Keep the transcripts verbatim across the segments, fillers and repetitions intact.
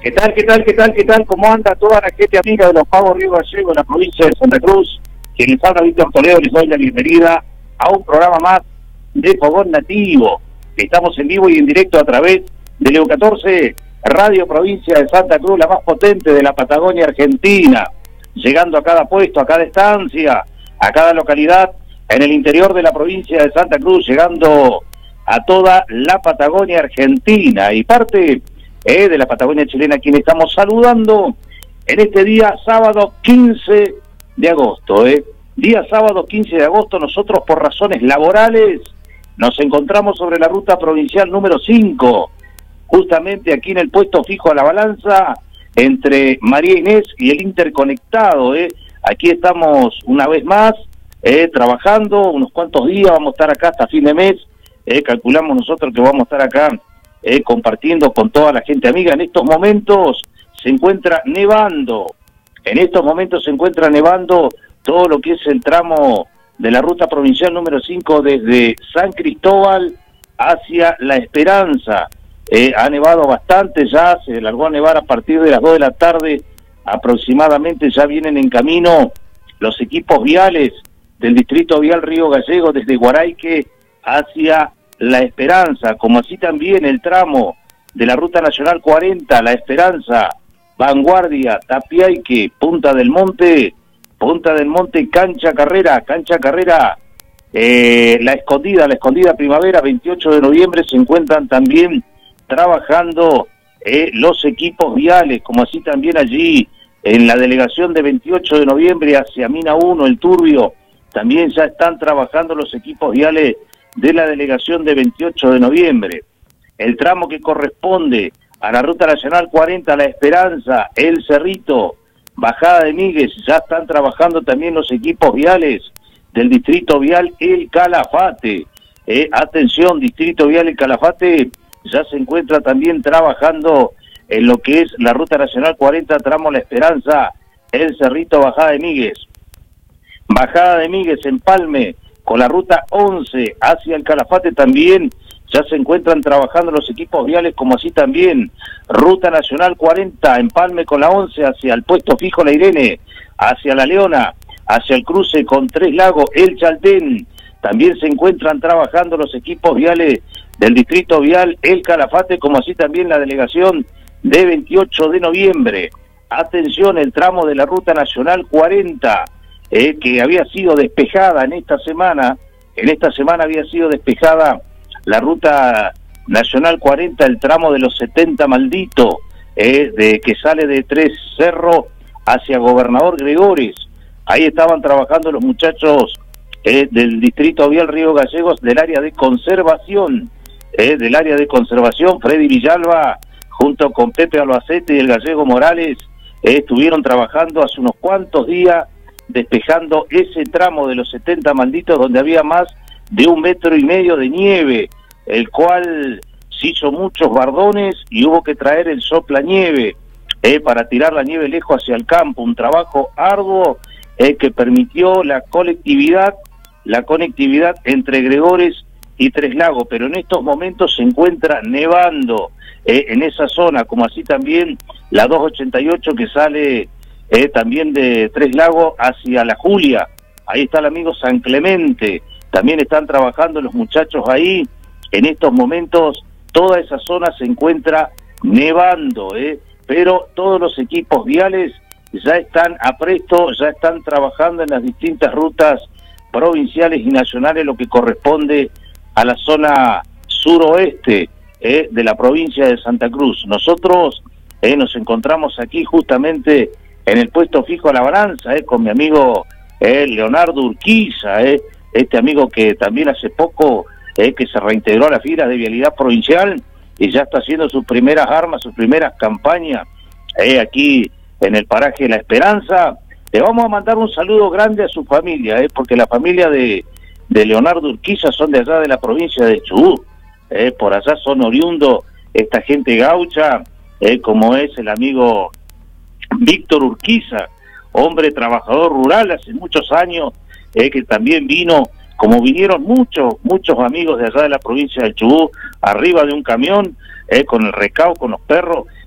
¿Qué tal, qué tal, qué tal, qué tal? ¿Cómo anda toda la gente amiga de los Pagos Río Gallego en la provincia de Santa Cruz? Quien les habla, Víctor Toledo, les doy la bienvenida a un programa más de Fogón Nativo. Estamos en vivo y en directo a través de Leo catorce, Radio Provincia de Santa Cruz, la más potente de la Patagonia Argentina, llegando a cada puesto, a cada estancia, a cada localidad en el interior de la provincia de Santa Cruz, llegando a toda la Patagonia Argentina y parte eh, de la Patagonia chilena, quien estamos saludando en este día sábado quince de agosto. Eh. Día sábado quince de agosto, nosotros por razones laborales nos encontramos sobre la ruta provincial número cinco, justamente aquí en el puesto fijo a la balanza, entre María Inés y el Interconectado. Eh. Aquí estamos una vez más, eh, trabajando unos cuantos días, vamos a estar acá hasta fin de mes, eh, calculamos nosotros que vamos a estar acá eh, compartiendo con toda la gente amiga. En estos momentos se encuentra nevando, en estos momentos se encuentra nevando todo lo que es el tramo de la ruta provincial número cinco desde San Cristóbal hacia La Esperanza. Eh, ha nevado bastante ya, se largó a nevar a partir de las dos de la tarde aproximadamente, ya vienen en camino los equipos viales del Distrito Vial Río Gallego desde Guaraique hacia La Esperanza, como así también el tramo de la Ruta Nacional cuarenta, La Esperanza, Vanguardia, Tapiaique, Punta del Monte, Punta del Monte, Cancha Carrera, Cancha Carrera, eh, La Escondida, La Escondida Primavera, veintiocho de noviembre, se encuentran también trabajando eh, los equipos viales, como así también allí en la delegación de veintiocho de noviembre hacia Mina uno, El Turbio, también ya están trabajando los equipos viales de la delegación de veintiocho de noviembre. El tramo que corresponde a la Ruta Nacional cuarenta, La Esperanza, El Cerrito, Bajada de Míguez, ya están trabajando también los equipos viales del Distrito Vial El Calafate. Eh, atención, Distrito Vial El Calafate ya se encuentra también trabajando en lo que es la Ruta Nacional cuarenta, tramo La Esperanza, El Cerrito, Bajada de Míguez. Bajada de Míguez, Empalme, con la ruta once hacia el Calafate también ya se encuentran trabajando los equipos viales, como así también Ruta Nacional cuarenta, Empalme con la once hacia el puesto fijo La Irene, hacia La Leona, hacia el cruce con Tres Lagos, El Chaltén, también se encuentran trabajando los equipos viales del Distrito Vial El Calafate, como así también la delegación de veintiocho de noviembre. Atención, el tramo de la Ruta Nacional cuarenta, Eh, que había sido despejada en esta semana, en esta semana había sido despejada la Ruta Nacional cuarenta, el tramo de los setenta Maldito, eh, de que sale de Tres Cerros hacia Gobernador Gregores. Ahí estaban trabajando los muchachos eh, del Distrito Vial Río Gallegos del área de conservación, eh, del área de conservación, Freddy Villalba, junto con Pepe Albacete y el Gallego Morales, eh, estuvieron trabajando hace unos cuantos días despejando ese tramo de los setenta Malditos donde había más de un metro y medio de nieve, el cual se hizo muchos bardones y hubo que traer el soplanieve eh, para tirar la nieve lejos hacia el campo, un trabajo arduo eh, que permitió la colectividad, la conectividad entre Gregores y Tres Lagos, pero en estos momentos se encuentra nevando eh, en esa zona, como así también la dos ochenta y ocho que sale Eh, también de Tres Lagos hacia La Julia. Ahí está el amigo San Clemente, también están trabajando los muchachos ahí. En estos momentos toda esa zona se encuentra nevando, eh, pero todos los equipos viales ya están a presto, ya están trabajando en las distintas rutas provinciales y nacionales, lo que corresponde a la zona suroeste eh, de la provincia de Santa Cruz. Nosotros eh, nos encontramos aquí justamente en el puesto fijo a la balanza, eh, con mi amigo eh, Leonardo Urquiza, eh, este amigo que también hace poco eh, que se reintegró a las filas de Vialidad Provincial y ya está haciendo sus primeras armas, sus primeras campañas eh, aquí en el paraje La Esperanza. Le vamos a mandar un saludo grande a su familia, eh, porque la familia de, de Leonardo Urquiza son de allá de la provincia de Chubut, eh, por allá son oriundos esta gente gaucha, eh, como es el amigo Víctor Urquiza, hombre trabajador rural hace muchos años, eh, que también vino, como vinieron muchos, muchos amigos de allá de la provincia del Chubut, arriba de un camión, eh, con el recao, con los perros,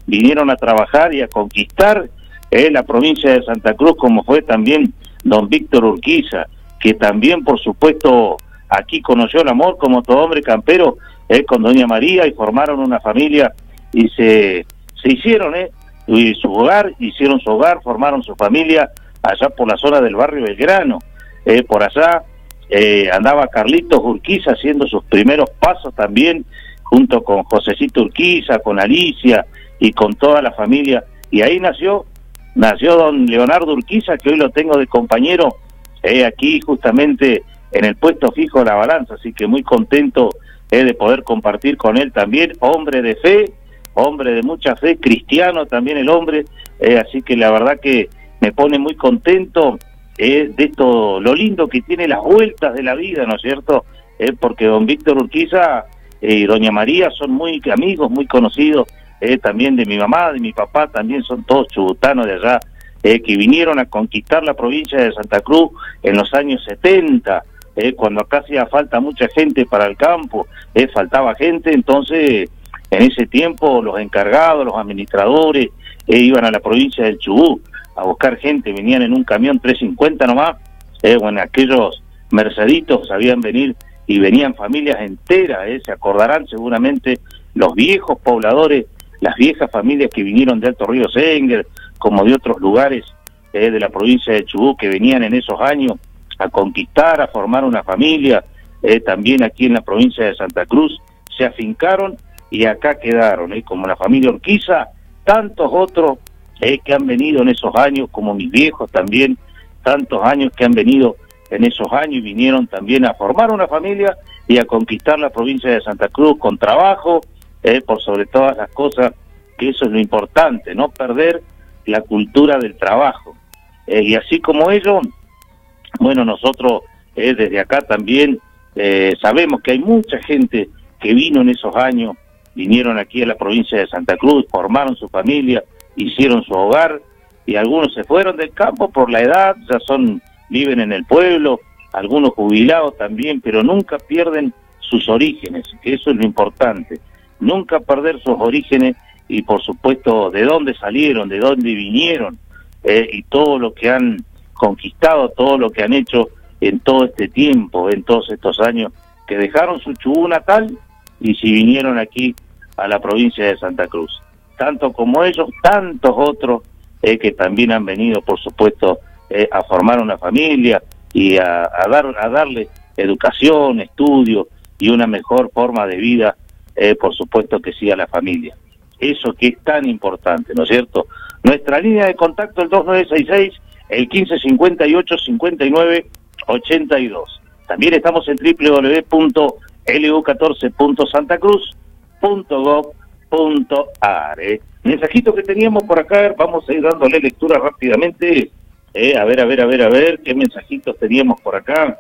vinieron a trabajar y a conquistar eh, la provincia de Santa Cruz, como fue también don Víctor Urquiza, que también, por supuesto, aquí conoció el amor como todo hombre campero, eh, con doña María, y formaron una familia y se, se hicieron eh, y su hogar, hicieron su hogar, formaron su familia allá por la zona del barrio Belgrano. Eh, por allá eh, andaba Carlitos Urquiza haciendo sus primeros pasos también, junto con Josecito Urquiza, con Alicia y con toda la familia, y ahí nació, nació don Leonardo Urquiza, que hoy lo tengo de compañero eh, aquí justamente en el puesto fijo de la balanza, así que muy contento eh, de poder compartir con él también, hombre de fe, hombre de mucha fe, cristiano también el hombre, eh, así que la verdad que me pone muy contento eh, de esto, lo lindo que tiene las vueltas de la vida, ¿no es cierto? Eh, porque don Víctor Urquiza eh, y doña María son muy amigos, muy conocidos, eh, también de mi mamá, de mi papá, también son todos chubutanos de allá, eh, que vinieron a conquistar la provincia de Santa Cruz en los años setenta, eh, cuando acá hacía falta mucha gente para el campo, eh, faltaba gente, entonces en ese tiempo los encargados, los administradores, eh, iban a la provincia del Chubut a buscar gente, venían en un camión trescientos cincuenta nomás, eh, bueno, aquellos merceditos sabían venir y venían familias enteras, eh, se acordarán seguramente los viejos pobladores, las viejas familias que vinieron de Alto Río Senger, como de otros lugares eh, de la provincia de Chubut, que venían en esos años a conquistar, a formar una familia, eh, también aquí en la provincia de Santa Cruz, se afincaron y acá quedaron, eh, como la familia Urquiza, tantos otros eh, que han venido en esos años, como mis viejos también, tantos años que han venido en esos años y vinieron también a formar una familia y a conquistar la provincia de Santa Cruz con trabajo, eh, por sobre todas las cosas, que eso es lo importante, no perder la cultura del trabajo. Eh, y así como ellos, bueno, nosotros eh, desde acá también eh, sabemos que hay mucha gente que vino en esos años, vinieron aquí a la provincia de Santa Cruz, formaron su familia, hicieron su hogar, y algunos se fueron del campo por la edad, ya son, viven en el pueblo, algunos jubilados también, pero nunca pierden sus orígenes, que eso es lo importante, nunca perder sus orígenes y por supuesto de dónde salieron, de dónde vinieron, eh, y todo lo que han conquistado, todo lo que han hecho en todo este tiempo, en todos estos años, que dejaron su Chubut natal y si vinieron aquí a la provincia de Santa Cruz. Tanto como ellos, tantos otros eh, que también han venido, por supuesto, eh, a formar una familia y a, a, dar, a darle educación, estudio y una mejor forma de vida, eh, por supuesto que sí, a la familia. Eso que es tan importante, ¿no es cierto? Nuestra línea de contacto, el dos nueve seis seis, el quince cincuenta y ocho, cincuenta y nueve ochenta y dos. También estamos en w w w punto l u catorce punto santa cruz punto gov punto a r. ¿eh? Mensajito que teníamos por acá, vamos a ir dándole lectura rápidamente. Eh, a ver, a ver, a ver, a ver, qué mensajitos teníamos por acá.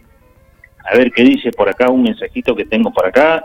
A ver qué dice por acá, un mensajito que tengo por acá.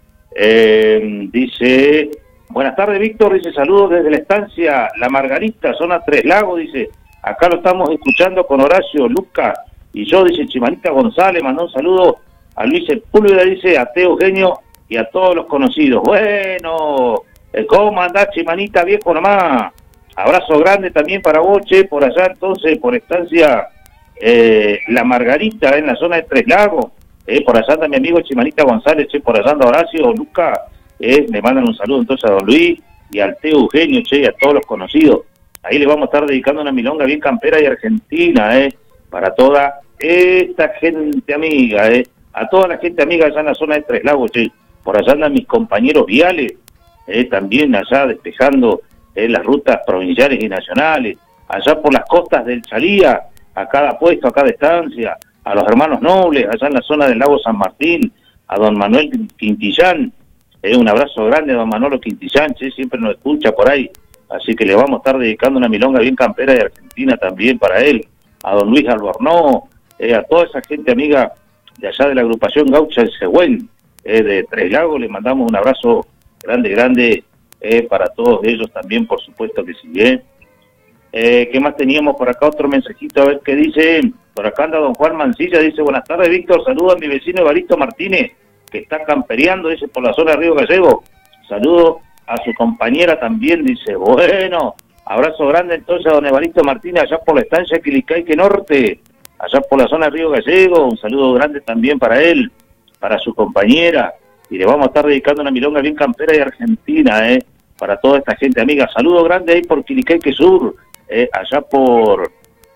Eh, dice, buenas tardes Víctor, dice, saludos desde la estancia La Margarita, zona Tres Lagos, dice, acá lo estamos escuchando con Horacio, Luca y yo, dice Chimanita González, mandó un saludo a Luis Sepúlveda, dice, a Teo Eugenio y a todos los conocidos. Bueno, ¿cómo andás, Chimanita, viejo nomás? Abrazo grande también para vos, che, por allá entonces, por estancia eh, La Margarita, en la zona de Tres Lagos. Eh, por allá anda mi amigo Chimanita González, che, por allá anda Horacio, Luca, eh, me mandan un saludo entonces a don Luis y al Teo Eugenio, che, y a todos los conocidos. Ahí le vamos a estar dedicando una milonga bien campera y argentina, eh, para toda esta gente amiga, eh, a toda la gente amiga allá en la zona de Tres Lagos, che. Por allá andan mis compañeros viales, eh, también allá despejando eh, las rutas provinciales y nacionales, allá por las costas del Chalía, a cada puesto, a cada estancia, a los hermanos nobles, allá en la zona del lago San Martín, a don Manuel Quintillán, eh, un abrazo grande a don Manolo Quintillán, che, siempre nos escucha por ahí, así que le vamos a estar dedicando una milonga bien campera de Argentina también para él, a don Luis Albornoz, eh, a toda esa gente amiga de allá de la agrupación Gaucha del Cehuen, eh, de Tres Lagos, le mandamos un abrazo grande, grande eh, para todos ellos también, por supuesto que sí, bien. Eh, ¿Qué más teníamos por acá? Otro mensajito, a ver qué dice. Por acá anda don Juan Mancilla, dice, buenas tardes Víctor, saludos a mi vecino Evaristo Martínez, que está campereando, dice, por la zona de Río Gallego. Saludos a su compañera también, dice, bueno, abrazo grande entonces a don Evaristo Martínez, allá por la estancia Quilicaique Norte, allá por la zona de Río Gallego, un saludo grande también para él, para su compañera, y le vamos a estar dedicando una milonga bien campera y argentina, eh, para toda esta gente amiga. Saludo grande ahí por Quilicaique Sur, eh, allá por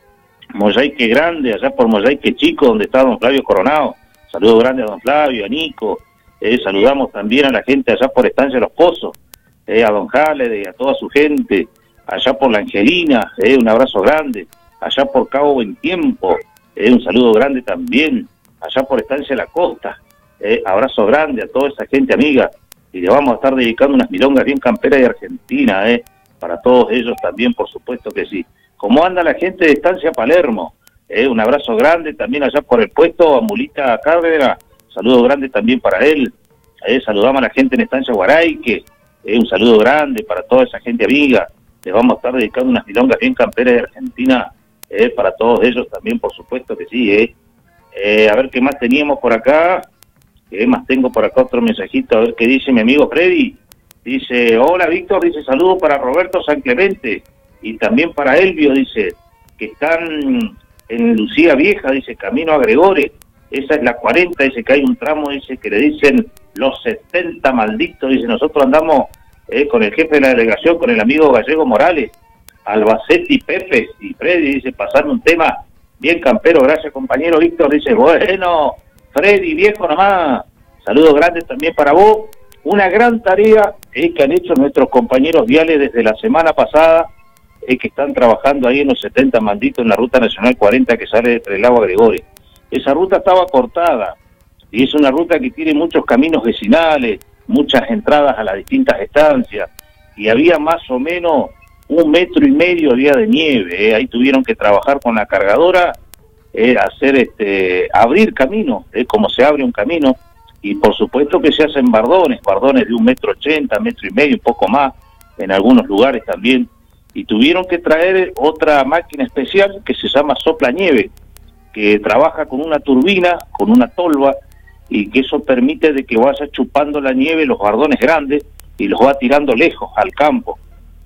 Moyaique Grande, allá por Moyaique Chico, donde está don Flavio Coronado. Saludo grande a don Flavio, a Nico, eh, saludamos también a la gente allá por Estancia Los Pozos, eh, a don Jale y a toda su gente, allá por La Angelina, eh, un abrazo grande, allá por Cabo Buen Tiempo, eh, un saludo grande también, allá por Estancia La Costa, eh, abrazo grande a toda esa gente amiga, y le vamos a estar dedicando unas milongas bien camperas de Argentina, eh, para todos ellos también, por supuesto que sí. ¿Cómo anda la gente de Estancia Palermo? Eh, un abrazo grande también allá por el puesto, a Mulita Cárdenas, saludo grande también para él, eh, saludamos a la gente en Estancia Guaraique, eh, un saludo grande para toda esa gente amiga, les vamos a estar dedicando unas milongas bien camperas de Argentina, eh, para todos ellos también, por supuesto que sí, eh. Eh, a ver qué más teníamos por acá, qué más tengo por acá, otro mensajito, a ver qué dice mi amigo Freddy, dice, hola Víctor, dice, saludo para Roberto San Clemente, y también para Elvio, dice, que están en Lucía Vieja, dice, camino a Gregores, esa es la cuarenta, dice que hay un tramo, dice, que le dicen los setenta malditos, dice, nosotros andamos eh, con el jefe de la delegación, con el amigo Gallego Morales, Albacete y Pepe, y Freddy, dice, pasando un tema bien campero, gracias compañero Víctor, dice, bueno, Freddy, viejo nomás, saludos grandes también para vos, una gran tarea eh, que han hecho nuestros compañeros viales desde la semana pasada, eh, que están trabajando ahí en los setenta malditos en la Ruta Nacional cuarenta que sale de Trelew a Gregores. Esa ruta estaba cortada y es una ruta que tiene muchos caminos vecinales, muchas entradas a las distintas estancias y había más o menos un metro y medio día de nieve, eh. ahí tuvieron que trabajar con la cargadora, eh, hacer este, abrir camino, eh, como se abre un camino, y por supuesto que se hacen bardones, bardones de un metro ochenta, metro y medio, un poco más, en algunos lugares también, y tuvieron que traer otra máquina especial que se llama sopla nieve, que trabaja con una turbina, con una tolva, y que eso permite de que vaya chupando la nieve, los bardones grandes, y los va tirando lejos, al campo.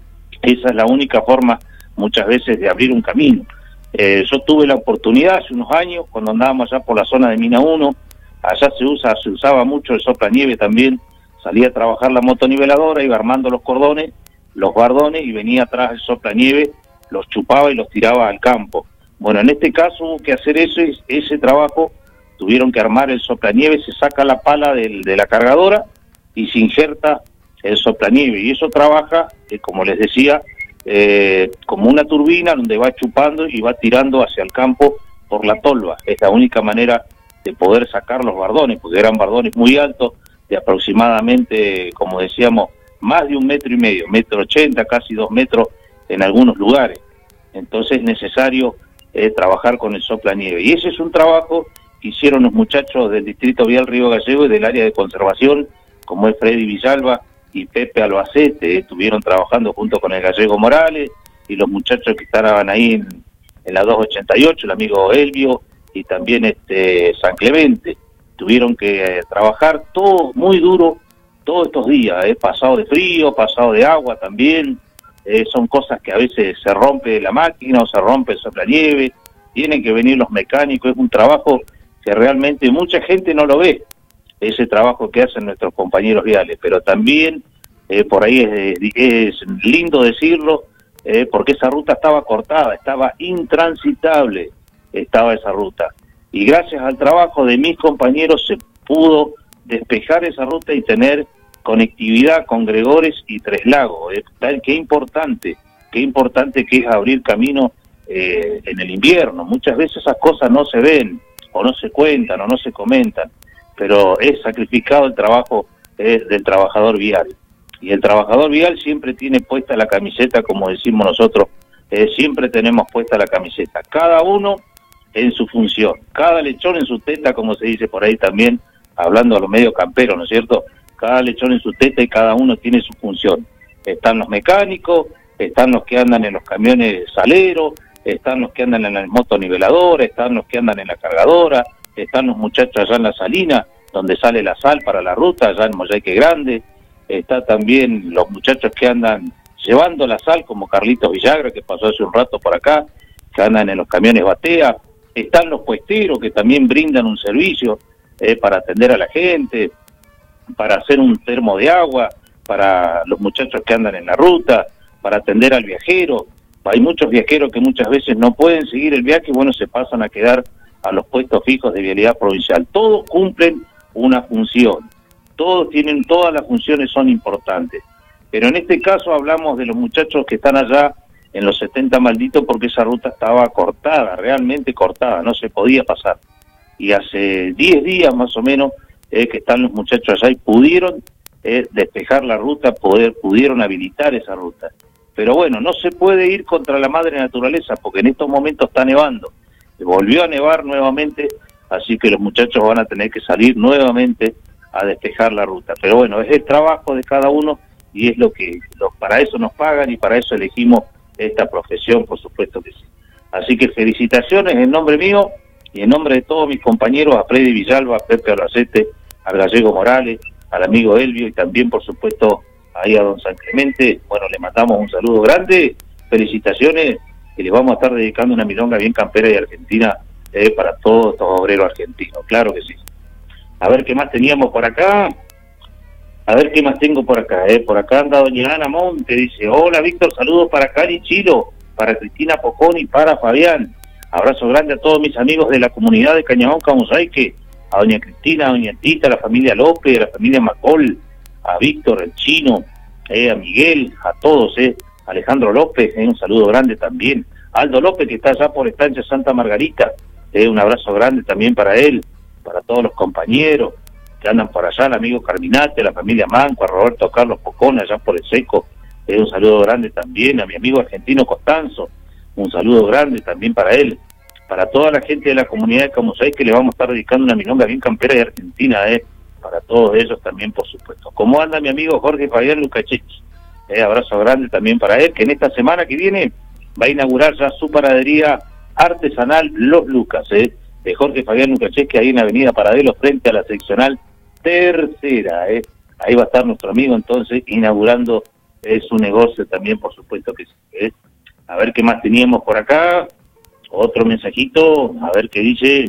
Esa es la única forma, muchas veces, de abrir un camino. Eh, yo tuve la oportunidad hace unos años, cuando andábamos allá por la zona de Mina uno, allá se usa, se usaba mucho el soplanieve también, salía a trabajar la motoniveladora, iba armando los cordones, los bardones, y venía atrás el soplanieve, los chupaba y los tiraba al campo. Bueno, en este caso hubo que hacer ese, ese trabajo, tuvieron que armar el soplanieve, se saca la pala del, de la cargadora y se injerta el soplanieve, y eso trabaja, eh, como les decía, eh, como una turbina donde va chupando y va tirando hacia el campo por la tolva. Es la única manera de poder sacar los bardones, porque eran bardones muy altos, de aproximadamente, como decíamos, más de un metro y medio, metro ochenta, casi dos metros en algunos lugares. Entonces es necesario eh, trabajar con el soplanieve. Y ese es un trabajo que hicieron los muchachos del Distrito Vial Río Gallego y del área de conservación, como es Freddy Villalba y Pepe Albacete, estuvieron trabajando junto con el Gallego Morales y los muchachos que estaban ahí en, en la doscientos ochenta y ocho, el amigo Elvio y también este San Clemente. Tuvieron que eh, trabajar todo muy duro todos estos días, eh, pasado de frío, pasado de agua también, eh, son cosas que a veces se rompe la máquina o se rompe el soplanieve, tienen que venir los mecánicos, es un trabajo que realmente mucha gente no lo ve, ese trabajo que hacen nuestros compañeros viales, pero también eh, por ahí es, es lindo decirlo, eh, porque esa ruta estaba cortada, estaba intransitable, estaba esa ruta, y gracias al trabajo de mis compañeros se pudo despejar esa ruta y tener conectividad con Gregores y Tres Lagos. Eh, qué importante, qué importante que es abrir camino eh, en el invierno. Muchas veces esas cosas no se ven, o no se cuentan, o no se comentan, pero es sacrificado el trabajo eh, del trabajador vial. Y el trabajador vial siempre tiene puesta la camiseta, como decimos nosotros, eh, siempre tenemos puesta la camiseta, cada uno en su función, cada lechón en su teta, como se dice por ahí también, hablando a los medios camperos, ¿no es cierto? Cada lechón en su teta y cada uno tiene su función. Están los mecánicos, están los que andan en los camiones saleros, están los que andan en la motoniveladora, están los que andan en la cargadora, están los muchachos allá en la salina, donde sale la sal para la ruta, allá en Moyaique Grande, está también los muchachos que andan llevando la sal, como Carlitos Villagra, que pasó hace un rato por acá, que andan en los camiones batea, están los puesteros que también brindan un servicio eh, para atender a la gente, para hacer un termo de agua, para los muchachos que andan en la ruta, para atender al viajero. Hay muchos viajeros que muchas veces no pueden seguir el viaje y bueno, se pasan a quedar a los puestos fijos de vialidad provincial. Todos cumplen una función, todos tienen, todas las funciones son importantes. Pero en este caso hablamos de los muchachos que están allá en los setenta malditos porque esa ruta estaba cortada, realmente cortada, no se podía pasar. Y hace diez días más o menos eh, que están los muchachos allá y pudieron eh, despejar la ruta, poder, pudieron habilitar esa ruta. Pero bueno, no se puede ir contra la madre naturaleza porque en estos momentos está nevando. Volvió a nevar nuevamente, así que los muchachos van a tener que salir nuevamente a despejar la ruta. Pero bueno, es el trabajo de cada uno y es lo que lo, para eso nos pagan y para eso elegimos esta profesión, por supuesto que sí. Así que felicitaciones en nombre mío y en nombre de todos mis compañeros, a Freddy Villalba, a Pepe Albacete, al Gallego Morales, al amigo Elvio y también, por supuesto, ahí a don San Clemente. Bueno, le mandamos un saludo grande, felicitaciones, y les vamos a estar dedicando una milonga bien campera y argentina eh, para todos estos obreros argentinos, claro que sí. A ver qué más teníamos por acá. A ver qué más tengo por acá, ¿eh? Por acá anda doña Ana Monte, dice, hola Víctor, saludos para Cari Chilo, para Cristina Pocón y para Fabián. Abrazo grande a todos mis amigos de la comunidad de Cañabón, Camusaique, a doña Cristina, a doña Tita, a la familia López, a la familia Macol, a Víctor, el Chino, eh, a Miguel, a todos, eh, Alejandro López, eh, un saludo grande también. Aldo López, que está allá por Estancia Santa Margarita, eh, un abrazo grande también para él, para todos los compañeros que andan por allá, el amigo Carminate, a la familia Manco, a Roberto Carlos Pocón, allá por el Seco, eh, un saludo grande también, a mi amigo argentino Costanzo, un saludo grande también para él, para toda la gente de la comunidad de Camusay, que le vamos a estar dedicando una milonga bien campera y argentina, eh, para todos ellos también, por supuesto. ¿Cómo anda mi amigo Jorge Fabián Lucachich? Eh, abrazo grande también para él, que en esta semana que viene va a inaugurar ya su panadería artesanal Los Lucas, eh, de Jorge Fabián Lucachich, que ahí en Avenida Paradelo, frente a la seccional tercera, eh. Ahí va a estar nuestro amigo entonces inaugurando eh, su negocio también, por supuesto que sí. Eh. A ver qué más teníamos por acá. Otro mensajito, a ver qué dice.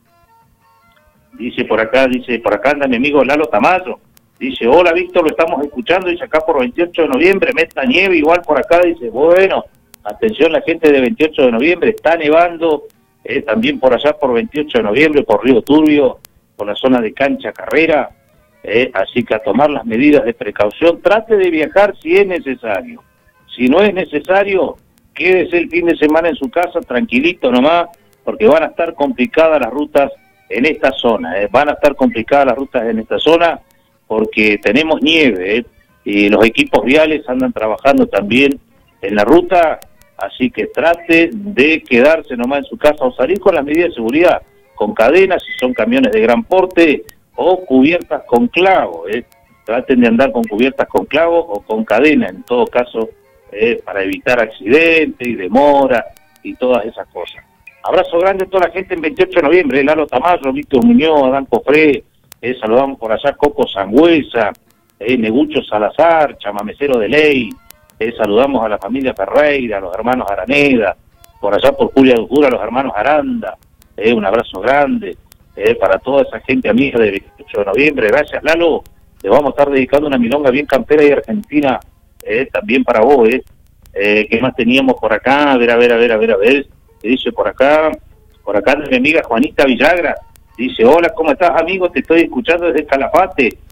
Dice por acá, dice, por acá anda mi amigo Lalo Tamayo. Dice, hola Víctor, lo estamos escuchando, dice acá por veintiocho de noviembre, meta nieve igual por acá, dice, bueno, atención la gente de veintiocho de noviembre, está nevando, eh, también por allá por veintiocho de noviembre, por Río Turbio, por la zona de Cancha Carrera, eh, así que a tomar las medidas de precaución, trate de viajar si es necesario, si no es necesario, quédese el fin de semana en su casa, tranquilito nomás, porque van a estar complicadas las rutas en esta zona, eh, van a estar complicadas las rutas en esta zona, porque tenemos nieve, eh, y los equipos viales andan trabajando también en la ruta, así que trate de quedarse nomás en su casa o salir con las medidas de seguridad, con cadenas si son camiones de gran porte o cubiertas con clavo, eh. Traten de andar con cubiertas con clavo o con cadena en todo caso, eh, para evitar accidentes y demora y todas esas cosas. Abrazo grande a toda la gente en veintiocho de noviembre, Lalo Tamayo, Víctor Muñoz, Adán Cofré, eh, saludamos por allá Coco Sangüesa, eh, Negucho Salazar, Chamamecero de Ley, eh, saludamos a la familia Ferreira, a los hermanos Araneda, por allá por Julia Dujura, a los hermanos Aranda, eh, un abrazo grande eh, para toda esa gente amiga de veintiocho de noviembre. Gracias Lalo, le vamos a estar dedicando una milonga bien campera y argentina eh, también para vos. Eh. Eh, ¿Qué más teníamos por acá? A ver, a ver, a ver, a ver, a ver, ¿qué dice por acá? Por acá mi amiga Juanita Villagra, dice, hola, ¿cómo estás amigo? Te estoy escuchando desde Calafate,